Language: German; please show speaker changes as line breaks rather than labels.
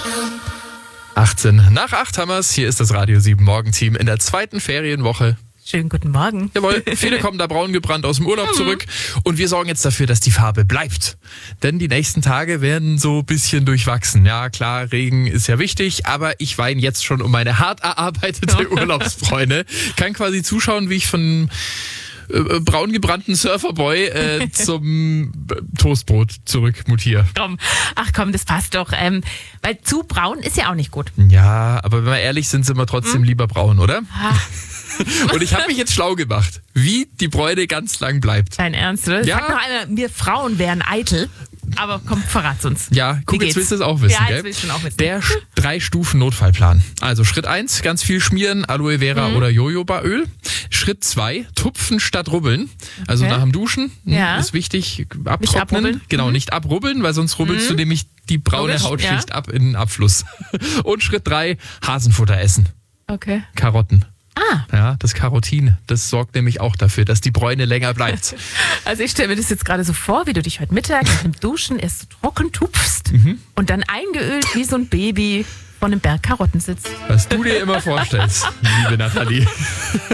18:08 haben wir's. Hier ist das Radio 7 Morgenteam in der zweiten Ferienwoche.
Schönen guten Morgen.
Jawohl, viele kommen da braun gebrannt aus dem Urlaub zurück und wir sorgen jetzt dafür, dass die Farbe bleibt. Denn die nächsten Tage werden so ein bisschen durchwachsen. Ja klar, Regen ist ja wichtig, aber ich weine jetzt schon um meine hart erarbeitete Urlaubsfreunde. Kann quasi zuschauen, wie ich von braun gebrannten Surferboy zum Toastbrot zurück mutiere.
Komm, das passt doch. Weil zu braun ist ja auch nicht gut.
Ja, aber wenn wir ehrlich sind, sind wir trotzdem lieber braun, oder? Und ich habe mich jetzt schlau gemacht, wie die Bräune ganz lang bleibt.
Dein Ernst, oder?
Ja.
Sagt noch einer, wir Frauen wären eitel. Aber komm, verrat's uns.
Ja, guck, jetzt willst du es auch wissen,
ja,
gell?
jetzt will ich schon auch wissen.
Der 3-Stufen-Notfallplan. Also Schritt 1, ganz viel schmieren, Aloe Vera oder Jojobaöl. Schritt 2, tupfen statt rubbeln. Also
Okay.
nach dem Duschen
Ja.
ist wichtig, abtrocknen.
Nicht abrubbeln.
Genau, nicht abrubbeln, weil sonst rubbelst du nämlich die braune
Logisch,
Hautschicht ab in den Abfluss. Und Schritt 3, Hasenfutter essen.
Okay.
Karotten.
Ah,
Ja, das Carotin, das sorgt nämlich auch dafür, dass die Bräune länger bleibt.
also ich stelle mir das jetzt gerade so vor, wie du dich heute Mittag nach dem Duschen erst so trocken tupfst und dann eingeölt wie so ein Baby vor einem Berg Karotten sitzt.
Was du dir immer vorstellst, liebe Nathalie.